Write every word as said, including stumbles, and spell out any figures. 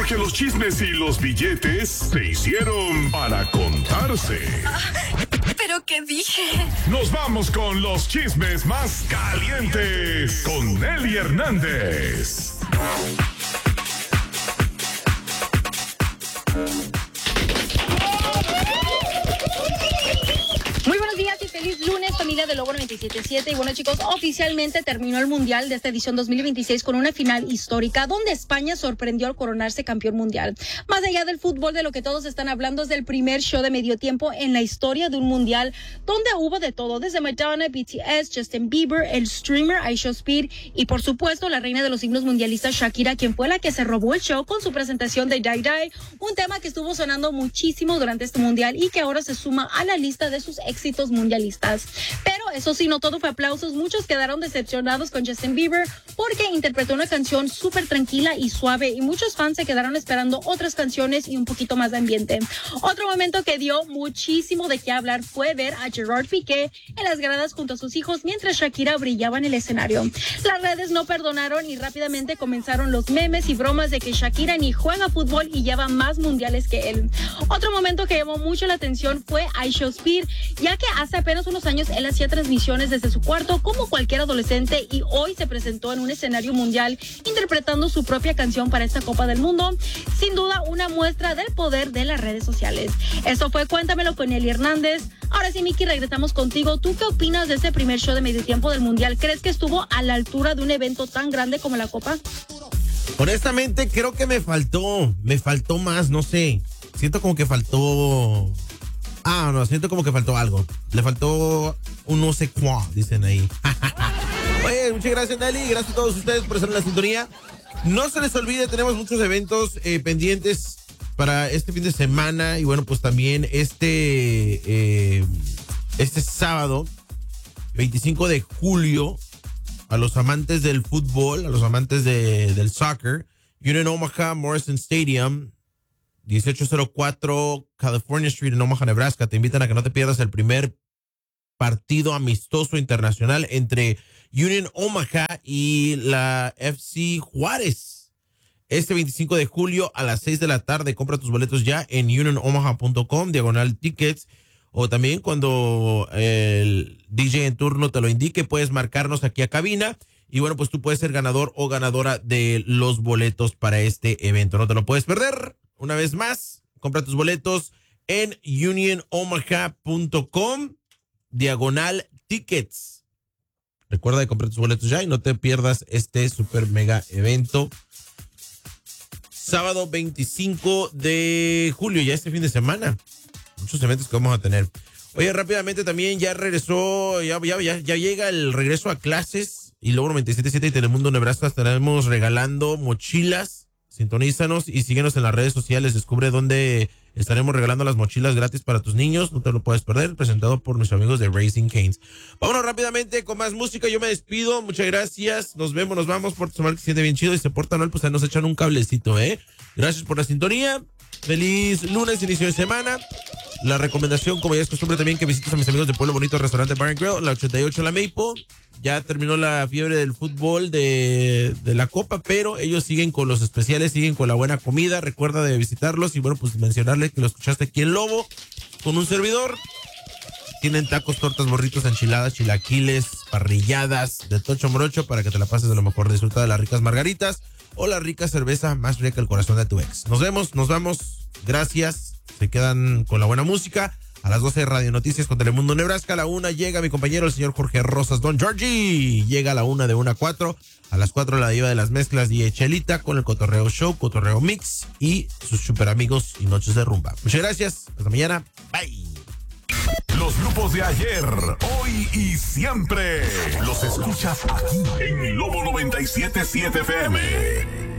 Porque los chismes y los billetes se hicieron para contarse. Ah, ¿pero qué dije? Nos vamos con los chismes más calientes con Nelly Hernández. Muy buenos días y feliz lunes, familia de Lobo noventa y siete punto siete. Y bueno, chicos, oficialmente terminó el Mundial de esta edición dos mil veintiséis con una final histórica donde España sorprendió al coronarse campeón mundial. Más allá del fútbol, de lo que todos están hablando es del primer show de medio tiempo en la historia de un mundial donde hubo de todo, desde Madonna, B T S, Justin Bieber, el streamer iShowSpeed y por supuesto la reina de los himnos mundialistas Shakira, quien fue la que se robó el show con su presentación de Die Die, un tema que estuvo sonando muchísimo durante este mundial y que ahora se suma a la lista de sus éxitos mundialistas. Pero eso sí, no todo fue aplausos. Muchos quedaron decepcionados con Justin Bieber porque interpretó una canción súper tranquila y suave y muchos fans se quedaron esperando otras canciones y un poquito más de ambiente. Otro momento que dio muchísimo de qué hablar fue ver a Gerard Piqué en las gradas junto a sus hijos mientras Shakira brillaba en el escenario. Las redes no perdonaron y rápidamente comenzaron los memes y bromas de que Shakira ni juega fútbol y lleva más mundiales que él. Otro momento que llamó mucho la atención fue iShowSpeed, ya que hace apenas unos años él hacía transmisiones desde su cuarto como cualquier adolescente y hoy se presentó en un escenario mundial interpretando su propia canción para esta Copa del Mundo. Sin duda una muestra del poder de las redes sociales. Eso fue Cuéntamelo con Nelly Hernández. Ahora sí, Miki, regresamos contigo. ¿Tú qué opinas de este primer show de medio tiempo del mundial? ¿Crees que estuvo a la altura de un evento tan grande como la Copa? Honestamente creo que me faltó, me faltó más, no sé. Siento como que faltó... Ah, no, siento como que faltó algo. Le faltó un no sé cuá, dicen ahí. Oye, muchas gracias, Nelly. Gracias a todos ustedes por estar en la sintonía. No se les olvide, tenemos muchos eventos eh, pendientes para este fin de semana. Y bueno, pues también este, eh, este sábado, veinticinco de julio, a los amantes del fútbol, a los amantes de, del soccer, Union Omaha Morrison Stadium, dieciocho cero cuatro California Street en Omaha, Nebraska. Te invitan a que no te pierdas el primer partido amistoso internacional entre Union Omaha y la F C Juárez. Este veinticinco de julio a las seis de la tarde. Compra tus boletos ya en union omaha punto com, diagonal tickets. O también cuando el D J en turno te lo indique, puedes marcarnos aquí a cabina. Y bueno, pues tú puedes ser ganador o ganadora de los boletos para este evento. No te lo puedes perder. Una vez más, compra tus boletos en union omaha punto com, diagonal tickets. Recuerda de comprar tus boletos ya y no te pierdas este super mega evento. Sábado veinticinco de julio, ya este fin de semana. Muchos eventos que vamos a tener. Oye, rápidamente también ya regresó, ya, ya, ya, ya llega el regreso a clases. Y luego noventa y siete punto siete y Telemundo Nebraska estaremos regalando mochilas. Sintonízanos y síguenos en las redes sociales. Descubre dónde estaremos regalando las mochilas gratis para tus niños. No te lo puedes perder. Presentado por nuestros amigos de Raising Cane's. Vámonos rápidamente con más música. Yo me despido. Muchas gracias. Nos vemos, nos vamos. Porta mal, que se siente bien chido y se porta mal, pues nos echan un cablecito, ¿eh? Gracias por la sintonía. Feliz lunes, inicio de semana. La recomendación, como ya es costumbre también, que visites a mis amigos de Pueblo Bonito Restaurante Bar and Grill, la ochenta y ocho La Maple. Ya terminó la fiebre del fútbol de, de la Copa, pero ellos siguen con los especiales, siguen con la buena comida. Recuerda de visitarlos y bueno, pues mencionarles que lo escuchaste aquí en Lobo con un servidor. Tienen tacos, tortas, burritos, enchiladas, chilaquiles, parrilladas, de tocho morocho para que te la pases de lo mejor. Disfruta de las ricas margaritas o la rica cerveza más rica que el corazón de tu ex. Nos vemos, nos vamos. Gracias. Se quedan con la buena música. A las doce Radio Noticias con Telemundo Nebraska. A la una llega mi compañero el señor Jorge Rosas, Don Georgie. Llega a la una de una a cuatro. A las cuatro la diva de las mezclas D J Chelita con el Cotorreo Show, Cotorreo Mix y sus super amigos y noches de rumba. Muchas gracias. Hasta mañana. Bye. Los grupos de ayer, hoy y siempre los escuchas aquí en Lobo noventa y siete punto siete F M.